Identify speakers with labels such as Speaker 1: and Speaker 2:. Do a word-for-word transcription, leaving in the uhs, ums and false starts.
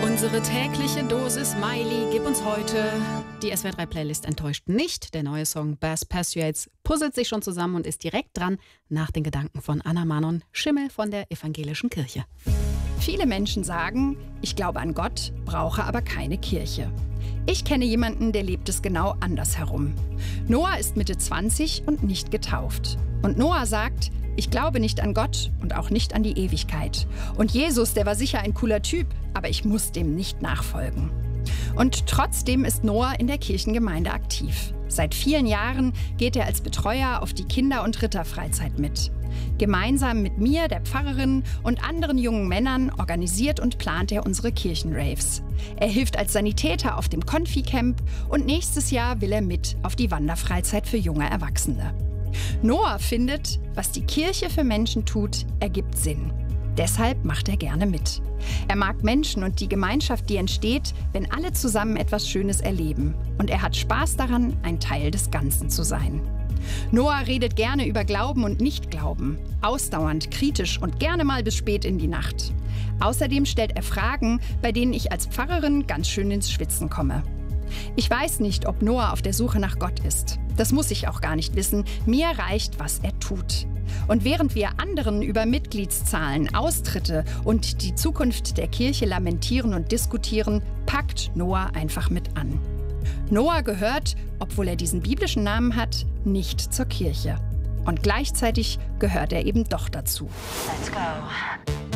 Speaker 1: Unsere tägliche Dosis Smiley gibt uns heute die S W R drei Playlist enttäuscht nicht. Der neue Song Bass Persuades puzzelt sich schon zusammen und ist direkt dran nach den Gedanken von Anna Manon Schimmel von der Evangelischen Kirche.
Speaker 2: Viele Menschen sagen, ich glaube an Gott, brauche aber keine Kirche. Ich kenne jemanden, der lebt es genau andersherum. Noah ist Mitte zwanzig und nicht getauft. Und Noah sagt, ich glaube nicht an Gott und auch nicht an die Ewigkeit. Und Jesus, der war sicher ein cooler Typ, aber ich muss dem nicht nachfolgen. Und trotzdem ist Noah in der Kirchengemeinde aktiv. Seit vielen Jahren geht er als Betreuer auf die Kinder- und Ritterfreizeit mit. Gemeinsam mit mir, der Pfarrerin und anderen jungen Männern organisiert und plant er unsere Kirchenraves. Er hilft als Sanitäter auf dem Konfi-Camp und nächstes Jahr will er mit auf die Wanderfreizeit für junge Erwachsene. Noah findet, was die Kirche für Menschen tut, ergibt Sinn. Deshalb macht er gerne mit. Er mag Menschen und die Gemeinschaft, die entsteht, wenn alle zusammen etwas Schönes erleben. Und er hat Spaß daran, ein Teil des Ganzen zu sein. Noah redet gerne über Glauben und Nichtglauben, ausdauernd, kritisch und gerne mal bis spät in die Nacht. Außerdem stellt er Fragen, bei denen ich als Pfarrerin ganz schön ins Schwitzen komme. Ich weiß nicht, ob Noah auf der Suche nach Gott ist. Das muss ich auch gar nicht wissen. Mir reicht, was er tut. Und während wir anderen über Mitgliedszahlen, Austritte und die Zukunft der Kirche lamentieren und diskutieren, packt Noah einfach mit an. Noah gehört, obwohl er diesen biblischen Namen hat, nicht zur Kirche. Und gleichzeitig gehört er eben doch dazu.
Speaker 3: Let's go.